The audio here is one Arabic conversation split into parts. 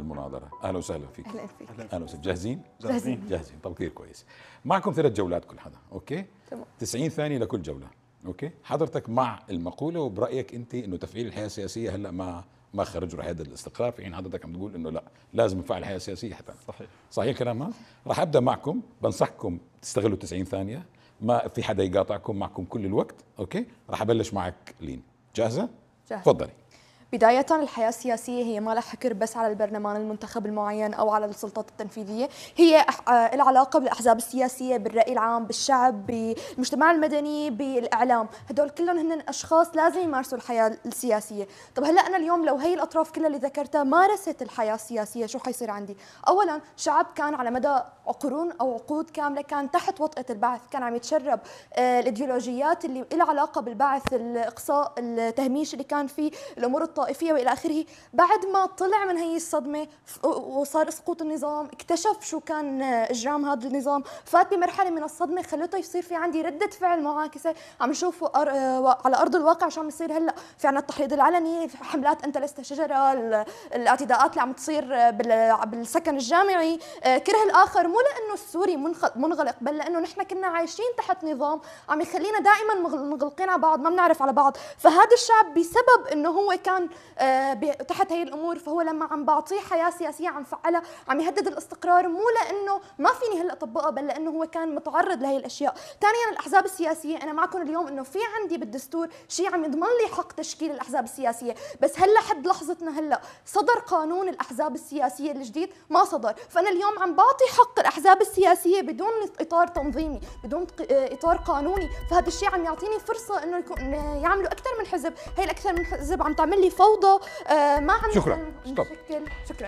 المناظرة. أهلا وسهلا فيك. أهلا فيك. أهلا وسهلا. جاهزين؟ جاهزين. جاهزين. طب كثير كويس. معكم 3 جولات كل حدا، أوكي؟ تمام. 90 ثانية لكل جولة، أوكي؟ حضرتك مع المقولة وبرأيك أنت إنه تفعيل الحياة السياسية هلا ما خرج رح هذا الاستقرار، في حين حضرتك عم تقول إنه لا لازم نفعل الحياة السياسية حتى. صحيح الكلام هذا؟ رح أبدأ معكم، بنصحكم تستغلوا 90 ثانية، ما في حدا يقاطعكم، معكم كل الوقت، أوكي؟ رح أبلش معك لين. جاهزة؟ جاهز. تفضلي. بداية الحياة السياسية هي ما لها حكر بس على البرلمان المنتخب المعين أو على السلطات التنفيذية، هي العلاقة بالأحزاب السياسية، بالرأي العام، بالشعب، بالمجتمع المدني، بالإعلام. هدول كلهم هن أشخاص لازم يمارسوا الحياة السياسية. طب هلأ أنا اليوم لو هي الأطراف كلها اللي ذكرتها مارست الحياة السياسية، شو حيصير عندي؟ أولا شعب كان على مدى قرون أو عقود كاملة كان تحت وطأة البعث، كان عم يتشرب الإيديولوجيات اللي لها علاقة بالبعث، الإقصاء، التهميش اللي كان فيه، الأمور الطائفية وإلى آخره. بعد ما طلع من هي الصدمة وصار سقوط النظام، اكتشف شو كان إجرام هذا النظام، فات بمرحلة من الصدمة خلته يصير في عندي ردة فعل معاكسة. عم نشوف على أرض الواقع شو عم يصير هلأ، في عنا التحريض العلني، حملات أنت لست شجرة، الاعتداءات اللي عم تصير بالسكن الجامعي، كره الآخر، مو لأنه السوري منغلق، بل لأنه نحن كنا عايشين تحت نظام عم يخلينا دائما منغلقين على بعض، ما بنعرف على بعض. فهذا الشعب بسبب انه هو كان تحت هي الامور، فهو لما عم بعطيه حياه سياسيه عم فعلها عم يهدد الاستقرار، مو لانه ما فيني هلا اطبقها، بل لانه هو كان متعرض لهي الاشياء. ثانيا الاحزاب السياسيه، انا معكم اليوم انه في عندي بالدستور شيء عم يضمن لي حق تشكيل الاحزاب السياسيه، بس هلا حد لحظتنا هلا صدر قانون الاحزاب السياسيه الجديد ما صدر، فانا اليوم عم بعطي حق الاحزاب السياسيه بدون اطار تنظيمي، بدون اطار قانوني. فهذا الشيء عم يعطيني فرصه انه يعملوا اكثر من حزب، هي الاكثر من حزب عم تعمل لي فوضى، ما عم شكرا. شكرا.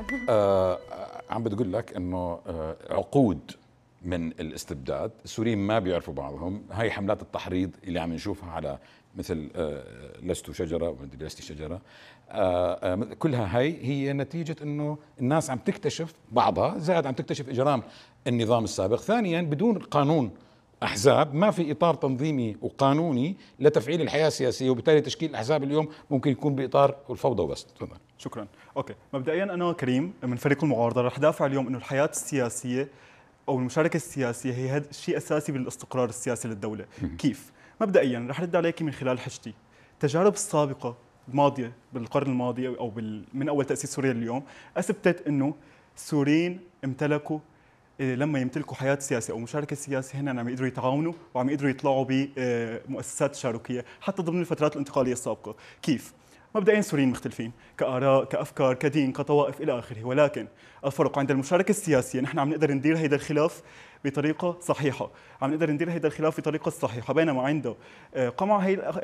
عم بتقول لك انه عقود من الاستبداد، السوريين ما بيعرفوا بعضهم، هاي حملات التحريض اللي عم نشوفها على مثل لست شجره وانت لست شجره، كلها هي نتيجه انه الناس عم تكتشف بعضها، زائد عم تكتشف اجرام النظام السابق. ثانيا بدون قانون احزاب ما في اطار تنظيمي وقانوني لتفعيل الحياه السياسيه، وبالتالي تشكيل الاحزاب اليوم ممكن يكون باطار الفوضى وبس. تفضل. شكرا. اوكي، مبدئيا انا كريم من فريق المعارضه رح دافع اليوم انه الحياه السياسيه او المشاركه السياسيه هي شيء اساسي بالاستقرار السياسي للدوله. كيف؟ مبدئيا رح رد عليك من خلال حجتي. التجارب السابقه الماضيه بالقرن الماضي او من اول تاسيس سوريا اليوم اثبتت انه السوريين امتلكوا، لما يمتلكوا حياه سياسيه او مشاركه سياسيه هن عم يقدروا يتعاونوا وعم يقدروا يطلعوا بمؤسسات تشاركيه حتى ضمن الفترات الانتقاليه السابقه. كيف؟ مبدئيا السوريين مختلفين كآراء، كأفكار، كدين، كطوائف إلى آخره، ولكن الفرق عند المشاركة السياسية نحن عم نقدر ندير هيدا الخلاف بطريقة صحيحة، عم نقدر ندير هيدا الخلاف بطريقة صحيحة، بينما عنده قمع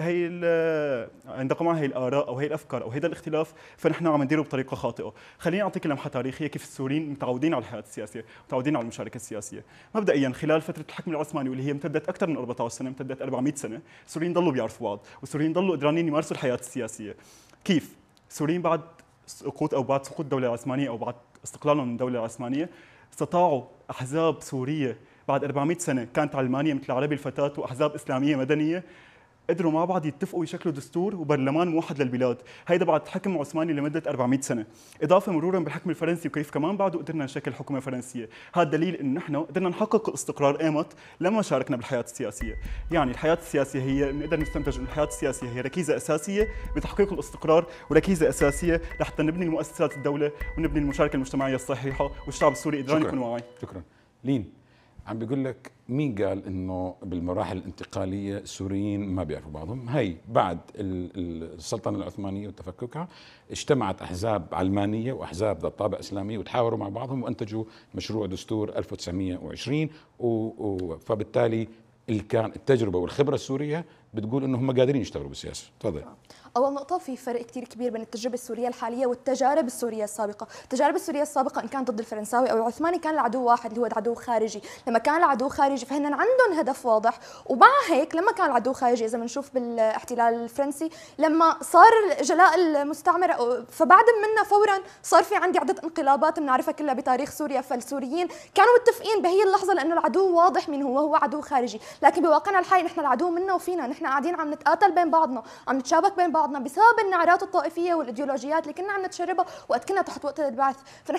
عند قمع هي الآراء أو هي الأفكار أو هيدا الاختلاف فنحن عم نديره بطريقة خاطئة. خليني أعطيك لمحة تاريخية كيف السوريين متعودين على الحياة السياسية، متعودين على المشاركة السياسية. مبدئيا خلال فترة الحكم العثماني واللي هي امتدت أكثر من 14 سنة، امتدت 400 سنة، السوريين ضلوا بيعرفوا بعض، والسوريين ضلوا قدرانين يمارسوا الحياة السياسية. كيف؟ السوريين بعد سقوط الدولة العثمانية أو بعد استقلالهم من الدولة العثمانية استطاعوا أحزاب سورية بعد 400 سنة كانت علمانية مثل العربي الفتاة وأحزاب إسلامية مدنية، قدروا مع بعض يتفقوا يشكلوا دستور وبرلمان موحد للبلاد، هيدا بعد حكم عثماني لمده 400 سنه، اضافه مرورا بالحكم الفرنسي وكيف كمان بعده قدرنا نشكل حكومه فرنسيه، هذا دليل انه نحن قدرنا نحقق الاستقرار ايمت لما شاركنا بالحياه السياسيه، يعني الحياه السياسيه هي نقدر نستنتج ان الحياه السياسيه هي ركيزه اساسيه بتحقيق الاستقرار وركيزه اساسيه لحتى نبني مؤسسات الدوله ونبني المشاركه المجتمعيه الصحيحه والشعب السوري قدران يكون واعي. شكرا. لين عم بيقول لك مين قال انه بالمراحل الانتقاليه السوريين ما بيعرفوا بعضهم؟ هي بعد السلطنه العثمانيه وتفككها اجتمعت احزاب علمانيه واحزاب ذات طابع اسلامي وتحاوروا مع بعضهم وانتجوا مشروع دستور 1920 فبالتالي كان التجربه والخبره السوريه بتقول انهم قادرين يشتغلوا بالسياسه. تفضل. أول نقطة، في فرق كتير كبير بين التجربة السورية الحالية والتجارب السورية السابقة. التجارب السورية السابقة إن كان ضد الفرنساوي أو العثماني كان العدو واحد اللي هو العدو خارجي، لما كان العدو خارجي فهن عندهم هدف واضح، ومع هيك لما كان العدو خارجي إذا بنشوف بالاحتلال الفرنسي لما صار جلاء المستعمرة فبعد منا فورا صار في عندي عدة انقلابات بنعرفها كلها بتاريخ سوريا، فالسوريين كانوا متفقين بهي اللحظة لأنه العدو واضح مين هو عدو خارجي، لكن بواقعنا الحالي نحن العدو منا وفينا، نحن قاعدين عم نتقاتل بين بعضنا، عم نتشابك بين بعضنا بسبب النعرات الطائفيه والايديولوجيات اللي كنا عم نتشربها وقت كنا تحت وقت البعث، فنحن